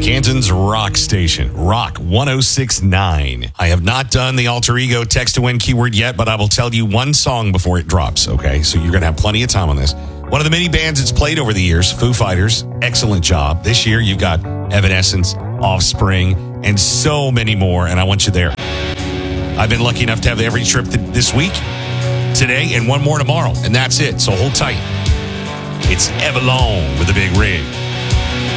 Canton's rock station, Rock 106.9. I have not done the alter ego text to win keyword yet, but I will tell you one song before it drops, okay? So you're going to have plenty of time on this. One of the many bands it's played over the years, Foo Fighters, excellent job. This year you've got Evanescence, Offspring, and so many more, and I want you there. I've been lucky enough to have every trip this week, today, and one more tomorrow, and that's it, so hold tight. It's Everlong with a big rig.